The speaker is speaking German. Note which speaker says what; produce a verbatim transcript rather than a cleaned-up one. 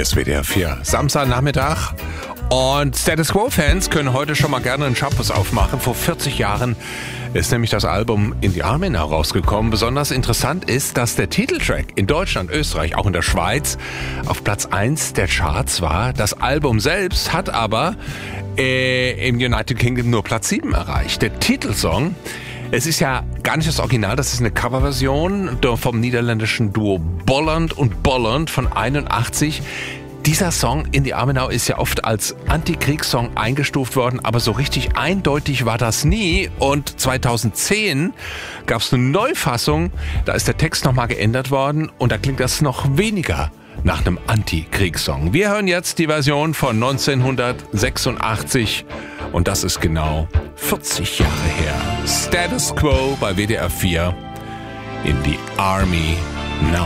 Speaker 1: Hier ist W D R vier, Samstagnachmittag. Und Status Quo-Fans können heute schon mal gerne einen Shampoos aufmachen. Vor vierzig Jahren ist nämlich das Album In the Army Now rausgekommen. Besonders interessant ist, dass der Titeltrack in Deutschland, Österreich, auch in der Schweiz auf Platz eins der Charts war. Das Album selbst hat aber äh, im United Kingdom nur Platz sieben erreicht. Der Titelsong, es ist ja gar nicht das Original, das ist eine Coverversion vom niederländischen Duo Bolland und Bolland von einundachtzig. Dieser Song In the Army Now ist ja oft als Antikriegssong eingestuft worden, aber so richtig eindeutig war das nie. Und zweitausendzehn gab es eine Neufassung, da ist der Text nochmal geändert worden und da klingt das noch weniger nach einem Antikriegssong. Wir hören jetzt die Version von neunzehnhundertsechsundachtzig und das ist genau vierzig Jahre her. Status Quo bei W D R vier, In the Army